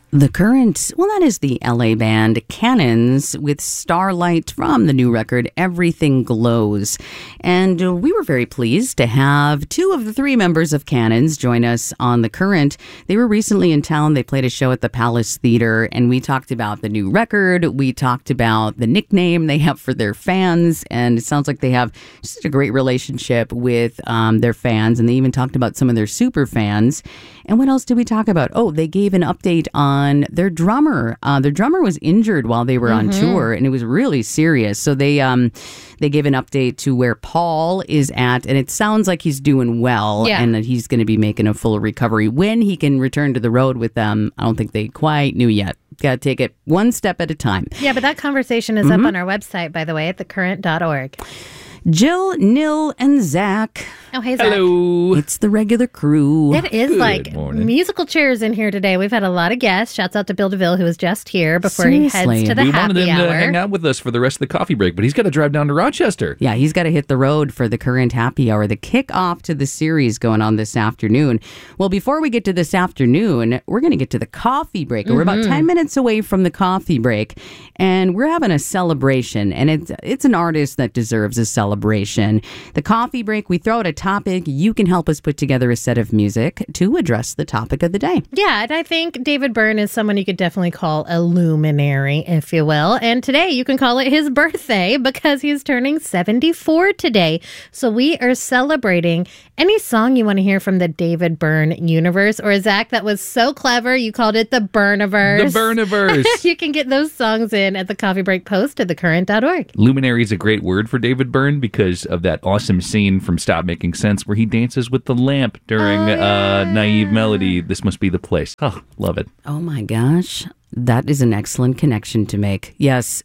The Current, well, that is the LA band Cannons with Starlight from the new record, Everything Glows. And we were very pleased to have two of the three members of Cannons join us on The Current. They were recently in town. They played a show at the Palace Theater, and we talked about the new record. We talked about the nickname they have for their fans, and it sounds like they have just a great relationship with their fans, and they even talked about some of their super fans. And what else did we talk about? Oh, they gave an update on their drummer. Their drummer was injured while they were on tour, and it was really serious. So they gave an update to where Paul is at, and it sounds like he's doing well, and that he's going to be making a full recovery. When he can return to the road with them, I don't think they quite knew yet. Got to take it one step at a time. Yeah, but that conversation is up on our website, by the way, at thecurrent.org. Jill, Nil, and Zach. Oh, hey, Zach. Hello. It's the regular crew. It is musical chairs in here today. We've had a lot of guests. Shouts out to Bill DeVille, who was just here before he heads to the we happy wanted him hour. to hang out with us for the rest of the coffee break, but he's got to drive down to Rochester. Yeah, he's got to hit the road for the Current Happy Hour, the kickoff to the series going on this afternoon. Well, before we get to this afternoon, we're going to get to the coffee break. We're about 10 minutes away from the coffee break, and we're having a celebration, and it's an artist that deserves a celebration. The coffee break, we throw out a topic. You can help us put together a set of music to address the topic of the day. Yeah, and I think David Byrne is someone you could definitely call a luminary, if you will. And today you can call it his birthday because he's turning 74 today. So we are celebrating any song you want to hear from the David Byrne universe. Or Zach, that was so clever. You called it the Byrniverse. The Byrniverse. You can get those songs in at the coffee break post at thecurrent.org. Luminary is a great word for David Byrne because of that awesome scene from Stop Making Sense where he dances with the lamp during Naive Melody. This Must Be the Place. Oh, love it. Oh my gosh. That is an excellent connection to make. Yes,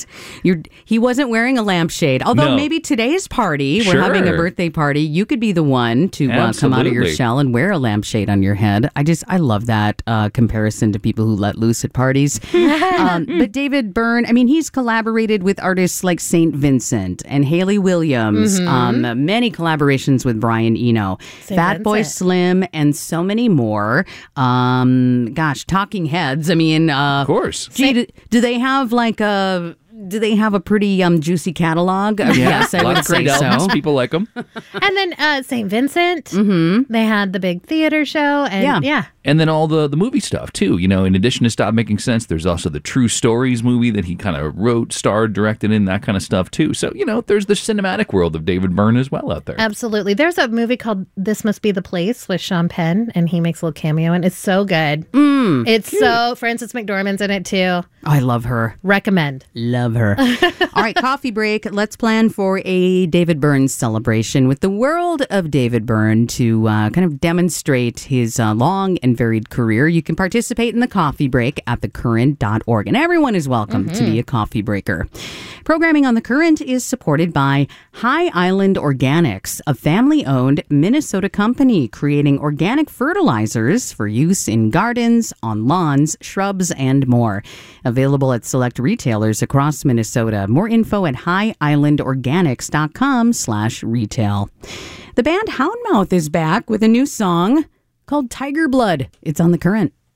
he wasn't wearing a lampshade. Although maybe today's party, we're having a birthday party, you could be the one to come out of your shell and wear a lampshade on your head. I love that comparison to people who let loose at parties. But David Byrne, I mean, he's collaborated with artists like St. Vincent and Hayley Williams, many collaborations with Brian Eno, Fatboy Slim, and so many more. Talking Heads, I mean, of course. Gee, do they have a pretty juicy catalog? Yes, I would say so. People like them. And then St. Vincent, they had the big theater show. And And then all the movie stuff, too. You know, in addition to Stop Making Sense, there's also the True Stories movie that he kind of wrote, starred, directed in, that kind of stuff, too. So, you know, there's the cinematic world of David Byrne as well out there. Absolutely. There's a movie called This Must Be the Place with Sean Penn, and he makes a little cameo, and it's so good. It's cute. Frances McDormand's in it, too. I love her. Recommend. Love her. All right, coffee break. Let's plan for a David Byrne celebration with the world of David Byrne to kind of demonstrate his long and varied career. You can participate in the coffee break at thecurrent.org, and everyone is welcome to be a coffee breaker. Programming on The Current is supported by High Island Organics, a family-owned Minnesota company creating organic fertilizers for use in gardens, on lawns, shrubs, and more. Available at select retailers across Minnesota. More info at highislandorganics.com/retail. The band Houndmouth is back with a new song called Tiger Blood. It's on The Current.